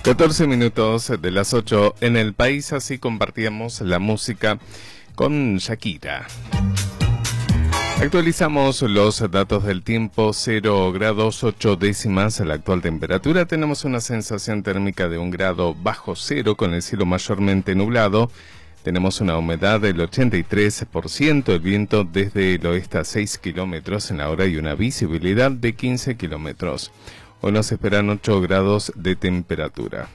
14 minutos de las 8 en el país, así compartíamos la música con Shakira. Actualizamos los datos del tiempo: 0 grados 8 décimas la actual temperatura. Tenemos una sensación térmica de 1 grado bajo cero con el cielo mayormente nublado. Tenemos una humedad del 83%, el viento desde el oeste a 6 kilómetros en la hora y una visibilidad de 15 kilómetros. Hoy nos esperan 8 grados de temperatura.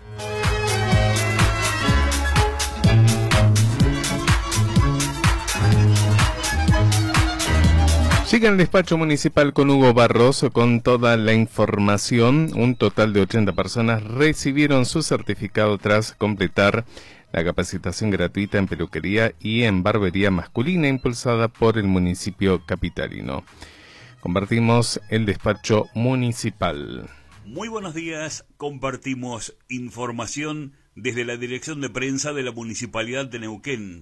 Llega al despacho municipal con Hugo Barros con toda la información. Un total de 80 personas recibieron su certificado tras completar la capacitación gratuita en peluquería y en barbería masculina impulsada por el municipio capitalino. Compartimos el despacho municipal. Muy buenos días, compartimos información desde la dirección de prensa de la Municipalidad de Neuquén.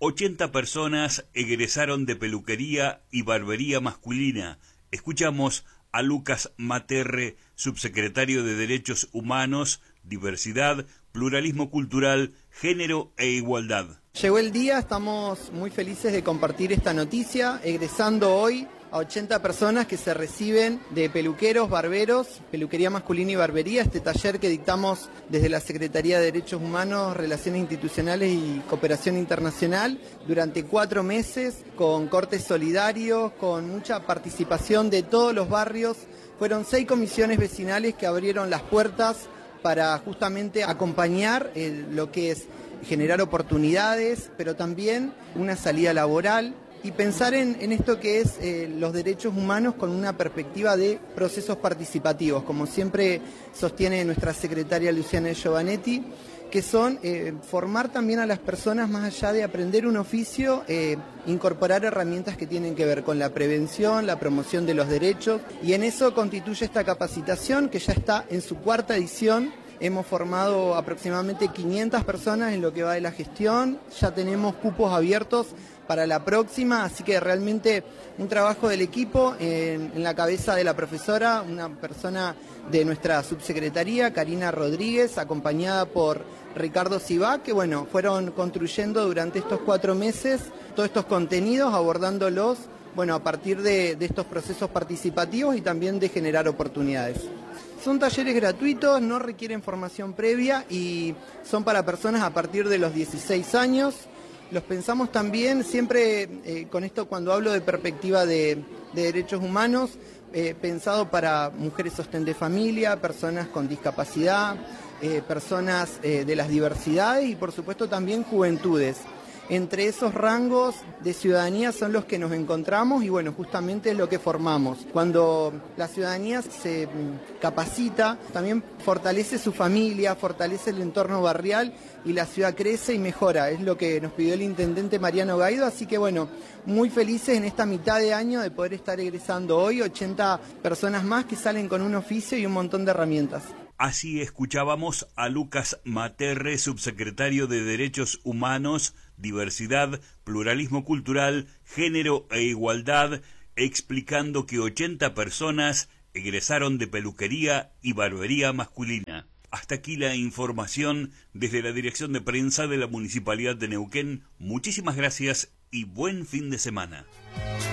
80 personas egresaron de peluquería y barbería masculina. Escuchamos a Lucas Materre, subsecretario de Derechos Humanos, Diversidad, Pluralismo Cultural, Género e Igualdad. Llegó el día, estamos muy felices de compartir esta noticia, egresando hoy a 80 personas que se reciben de peluqueros, barberos, peluquería masculina y barbería, este taller que dictamos desde la Secretaría de Derechos Humanos, Relaciones Institucionales y Cooperación Internacional durante 4 meses, con cortes solidarios, con mucha participación de todos los barrios. Fueron 6 comisiones vecinales que abrieron las puertas para justamente acompañar lo que es generar oportunidades, pero también una salida laboral y pensar en esto que es los derechos humanos con una perspectiva de procesos participativos, como siempre sostiene nuestra secretaria Luciana Giovanetti, que son formar también a las personas más allá de aprender un oficio, incorporar herramientas que tienen que ver con la prevención, la promoción de los derechos, y en eso constituye esta capacitación que ya está en su 4ª edición. Hemos formado aproximadamente 500 personas en lo que va de la gestión, ya tenemos cupos abiertos para la próxima, así que realmente un trabajo del equipo en la cabeza de la profesora, una persona de nuestra subsecretaría, Karina Rodríguez, acompañada por Ricardo Sibá, que bueno, fueron construyendo durante estos 4 meses todos estos contenidos, abordándolos a partir de estos procesos participativos y también de generar oportunidades. Son talleres gratuitos, no requieren formación previa y son para personas a partir de los 16 años. Los pensamos también, siempre con esto cuando hablo de perspectiva de derechos humanos, pensado para mujeres sostén de familia, personas con discapacidad, personas de las diversidades y por supuesto también juventudes. Entre esos rangos de ciudadanía son los que nos encontramos y bueno, justamente es lo que formamos. Cuando la ciudadanía se capacita, también fortalece su familia, fortalece el entorno barrial y la ciudad crece y mejora. Es lo que nos pidió el intendente Mariano Gaido, así que bueno, muy felices en esta mitad de año de poder estar egresando hoy 80 personas más que salen con un oficio y un montón de herramientas. Así escuchábamos a Lucas Materre, subsecretario de Derechos Humanos, Diversidad, Pluralismo Cultural, Género e Igualdad, explicando que 80 personas egresaron de peluquería y barbería masculina. Hasta aquí la información desde la Dirección de Prensa de la Municipalidad de Neuquén. Muchísimas gracias y buen fin de semana.